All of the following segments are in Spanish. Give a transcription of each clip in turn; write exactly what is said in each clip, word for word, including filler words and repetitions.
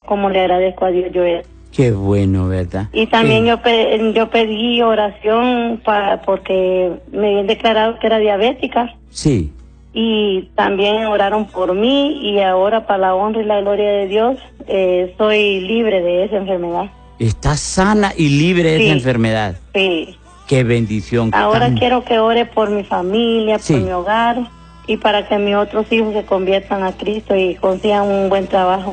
como le agradezco a Dios yo eso. Qué bueno, ¿verdad? Y también eh. yo pe yo pedí oración para porque me habían declarado que era diabética. Sí. Y también oraron por mí y ahora para la honra y la gloria de Dios eh, soy libre de esa enfermedad. Estás sana y libre de sí, esa enfermedad. Sí. Qué bendición. Ahora tan... quiero que ore por mi familia, sí. por mi hogar y para que mis otros hijos se conviertan a Cristo y consigan un buen trabajo.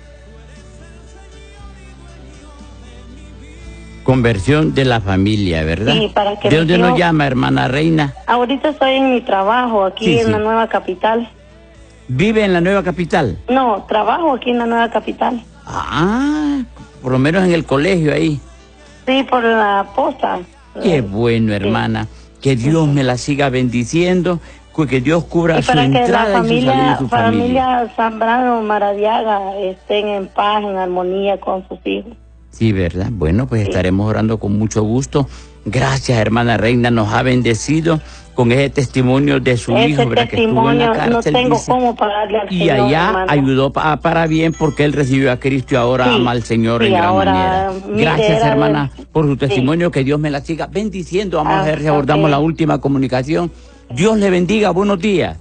Conversión de la familia, ¿verdad? Sí, para que ¿De dónde hijos... nos llama, hermana Reina? Ahorita estoy en mi trabajo, aquí sí, en sí. la nueva capital. ¿Vive en la nueva capital? No, trabajo aquí en la nueva capital. Ah, por lo menos en el colegio ahí. Sí, por la posta. Qué bueno, hermana. Sí. Que Dios me la siga bendiciendo, que Dios cubra su entrada y su salida y su familia. familia Zambrano Maradiaga estén en paz, en armonía con sus hijos. Sí, ¿verdad? Bueno, pues sí. estaremos orando con mucho gusto. Gracias, hermana Reina, nos ha bendecido con ese testimonio de su ese hijo, ¿verdad? Que estuvo en la cárcel, no tengo dice, cómo pagarle al y Señor, allá hermano. ayudó pa, para bien porque él recibió a Cristo y ahora sí, ama al Señor sí, en gran ahora, manera. Gracias, hermana, de... por su testimonio, sí. Que Dios me la siga bendiciendo. Vamos ah, a ver si abordamos okay. la última comunicación. Dios le bendiga, buenos días.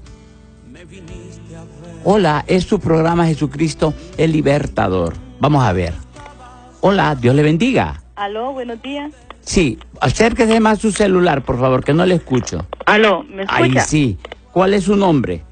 Hola, es su programa Jesucristo el Libertador. Vamos a ver. Hola, Dios le bendiga. Aló, buenos días. Sí, acérquese más su celular, por favor, que no le escucho. Aló, ¿me escucha? Ahí sí. ¿Cuál es su nombre?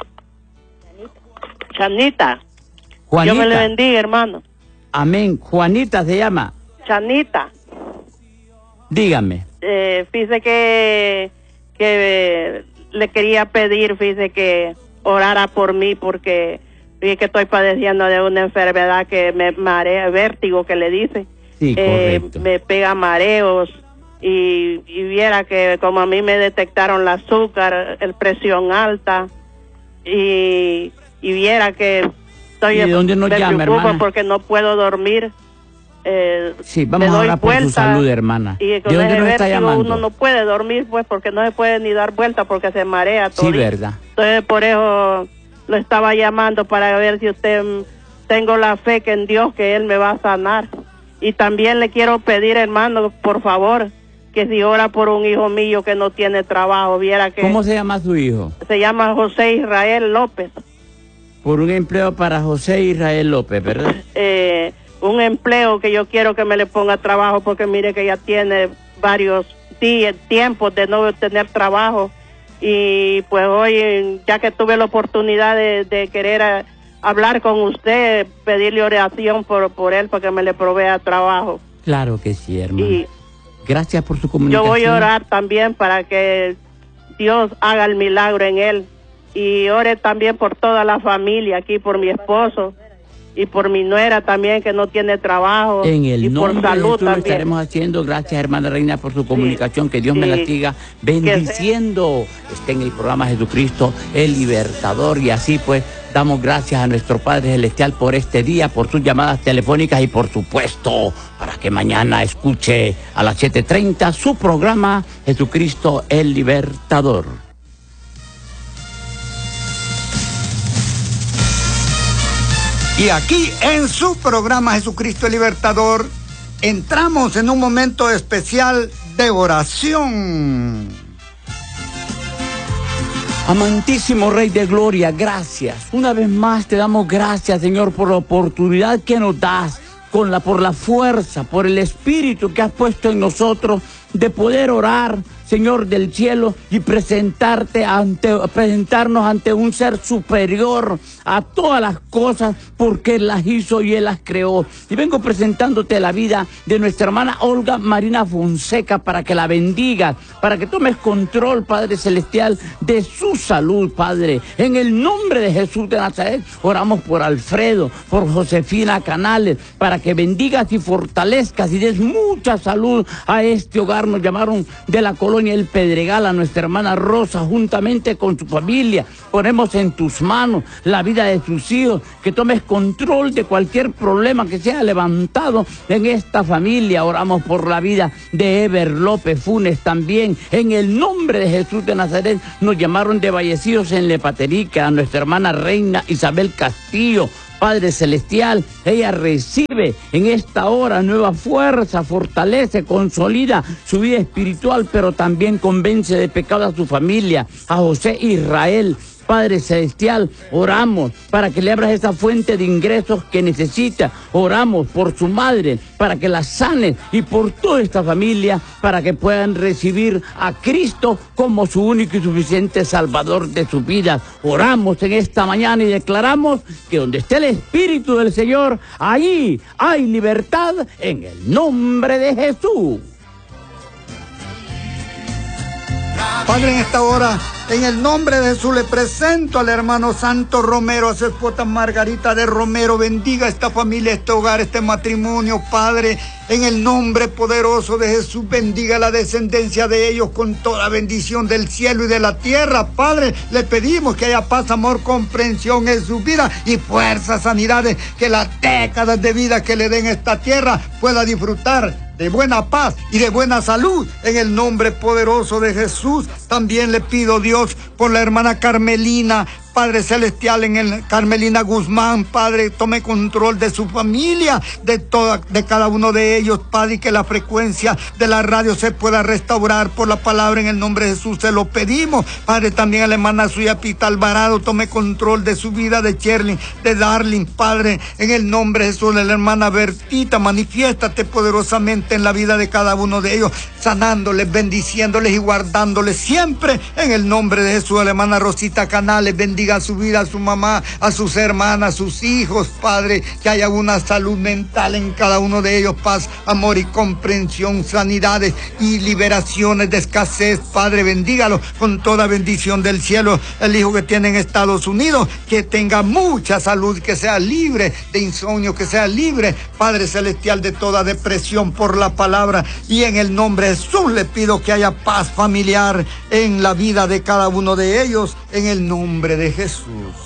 Chanita. Juanita. Dios me le bendiga, hermano. Amén. Juanita se llama. Chanita. Dígame. Eh, fíjese que, que le quería pedir, fíjese que orara por mí porque... Fíjese que estoy padeciendo de una enfermedad que me marea, vértigo que le dice. Sí, eh, correcto. Me pega mareos y, y viera que como a mí me detectaron el azúcar, el presión alta y, y viera que estoy ¿Y de dónde nos me llama, preocupa hermana? Porque no puedo dormir. Eh, sí, vamos a orar por su salud, hermana. Y ¿De dónde nos está llamando? Uno no puede dormir, pues, porque no se puede ni dar vuelta porque se marea todo. Sí, verdad. Entonces, por eso lo estaba llamando para ver si usted, tengo la fe que en Dios que Él me va a sanar. Y también le quiero pedir, hermano, por favor, que si ora por un hijo mío que no tiene trabajo, viera que... ¿Cómo se llama su hijo? Se llama José Israel López. Por un empleo para José Israel López, ¿verdad? Eh, un empleo que yo quiero que me le ponga trabajo porque mire que ya tiene varios días, tiempos de no tener trabajo. Y pues hoy, ya que tuve la oportunidad de, de querer a, hablar con usted, pedirle oración por, por él para que me le provea trabajo. Claro que sí, hermano. Y gracias por su comunicación. yo voy a orar también para que Dios haga el milagro en él. Y ore también por toda la familia aquí, por mi esposo y por mi nuera también que no tiene trabajo. En el y nombre por salud de Jesús lo también. estaremos haciendo. Gracias, hermana Reina, por su comunicación. Sí, que Dios sí, me la siga bendiciendo. Está en el programa Jesucristo el Libertador. Y así pues damos gracias a nuestro Padre Celestial por este día, por sus llamadas telefónicas y por supuesto para que mañana escuche a las siete treinta su programa Jesucristo el Libertador. Y aquí en su programa Jesucristo el Libertador, entramos en un momento especial de oración. Amantísimo Rey de Gloria, gracias. Una vez más te damos gracias, Señor, por la oportunidad que nos das, con la, por la fuerza, por el Espíritu que has puesto en nosotros de poder orar, Señor del cielo, y presentarte ante, presentarnos ante un ser superior a todas las cosas, porque Él las hizo y Él las creó. Y vengo presentándote la vida de nuestra hermana Olga Marina Fonseca para que la bendigas, para que tomes control, Padre Celestial, de su salud, Padre. En el nombre de Jesús de Nazaret, oramos por Alfredo, por Josefina Canales, para que bendigas y fortalezcas y des mucha salud a este hogar. Nos llamaron de la colonia El Pedregal a nuestra hermana Rosa, juntamente con su familia. Ponemos en tus manos la vida de sus hijos, que tomes control de cualquier problema que sea levantado en esta familia. Oramos por la vida de Ever López Funes también. En el nombre de Jesús de Nazaret, nos llamaron de Vallecidos en Lepaterica a nuestra hermana Reina Isabel Castillo. Padre celestial, ella recibe en esta hora nueva fuerza, fortalece, consolida su vida espiritual, pero también convence de pecado a su familia, a José Israel. Padre celestial, oramos para que le abras esa fuente de ingresos que necesita. Oramos por su madre, para que la sane, y por toda esta familia, para que puedan recibir a Cristo como su único y suficiente Salvador de sus vidas. Oramos en esta mañana y declaramos que donde esté el Espíritu del Señor, ahí hay libertad en el nombre de Jesús. Padre, en esta hora, en el nombre de Jesús, le presento al hermano Santo Romero, a su esposa Margarita de Romero. Bendiga esta familia, este hogar, este matrimonio, Padre. En el nombre poderoso de Jesús, bendiga la descendencia de ellos con toda bendición del cielo y de la tierra. Padre, le pedimos que haya paz, amor, comprensión en su vida y fuerza, sanidades, que las décadas de vida que le den esta tierra pueda disfrutar de buena paz y de buena salud, en el nombre poderoso de Jesús. También le pido, Dios, por la hermana Carmelina, Padre celestial, en el Carmelina Guzmán, Padre, tome control de su familia, de toda, de cada uno de ellos, Padre, y que la frecuencia de la radio se pueda restaurar por la palabra, en el nombre de Jesús se lo pedimos. Padre, también a la hermana suya Pita Alvarado, tome control de su vida, de Cherlin, de Darling, Padre, en el nombre de Jesús. De la hermana Bertita, manifiéstate poderosamente en la vida de cada uno de ellos, sanándoles, bendiciéndoles y guardándoles siempre, en el nombre de Jesús. A la hermana Rosita Canales, bendiga a su vida, a su mamá, a sus hermanas, a sus hijos, Padre, que haya una salud mental en cada uno de ellos, paz, amor y comprensión, sanidades y liberaciones de escasez, Padre, bendígalo con toda bendición del cielo. El hijo que tiene en Estados Unidos, que tenga mucha salud, que sea libre de insomnio, que sea libre, Padre celestial, de toda depresión por la palabra, y en el nombre de Jesús le pido que haya paz familiar en la vida de cada uno de ellos, en el nombre de Jesús.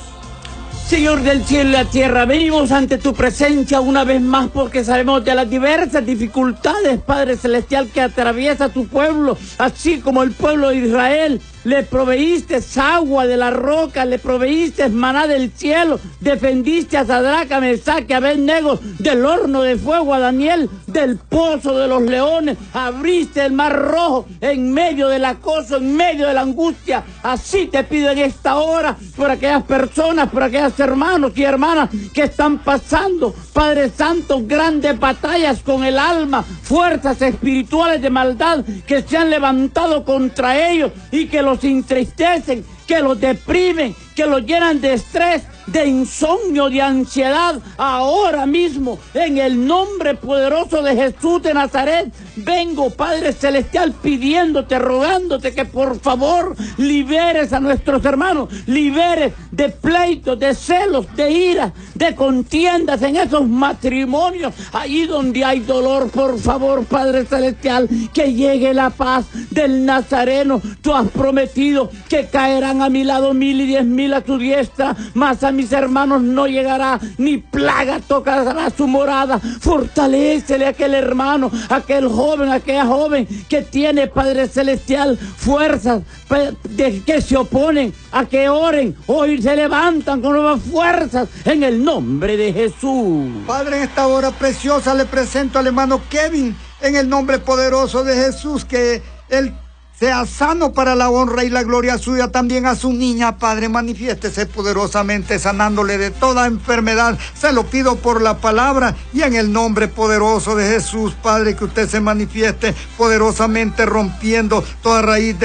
Señor del cielo y la tierra, venimos ante tu presencia una vez más porque sabemos de las diversas dificultades, Padre celestial, que atraviesa tu pueblo, así como el pueblo de Israel. Le proveíste agua de la roca, le proveíste maná del cielo, defendiste a Sadrach, a Mesach y a Abednego del horno de fuego, a Daniel del pozo de los leones, abriste el mar rojo en medio del acoso, en medio de la angustia. Así te pido en esta hora por aquellas personas, por aquellos hermanos y hermanas que están pasando, Padre Santo, grandes batallas con el alma, fuerzas espirituales de maldad que se han levantado contra ellos y que los entristecen, que los deprimen, que los llenan de estrés, de insomnio, de ansiedad. Ahora mismo, en el nombre poderoso de Jesús de Nazaret, vengo, Padre celestial, pidiéndote, rogándote que por favor liberes a nuestros hermanos, liberes de pleitos, de celos, de ira, de contiendas en esos matrimonios, allí donde hay dolor. Por favor, Padre celestial, que llegue la paz del Nazareno. Tú has prometido que caerán a mi lado mil y diez mil a tu diestra, mas a mis hermanos no llegará, ni plaga tocará su morada. Fortalécele a aquel hermano, a aquel joven, a aquella joven que tiene, Padre celestial, fuerzas de que se oponen a que oren. Hoy se levantan con nuevas fuerzas en el nombre de Jesús. Padre, en esta hora preciosa le presento al hermano Kevin, en el nombre poderoso de Jesús, que él sea sano para la honra y la gloria suya. También a su niña, Padre, manifiéstese poderosamente, sanándole de toda enfermedad. Se lo pido por la palabra y en el nombre poderoso de Jesús, Padre, que usted se manifieste poderosamente, rompiendo toda raíz de